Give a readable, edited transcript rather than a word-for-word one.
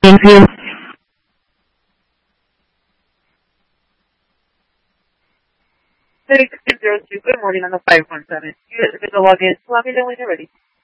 Thank you. 3602, good morning on the 517. You're the login. Let me know when you're ready.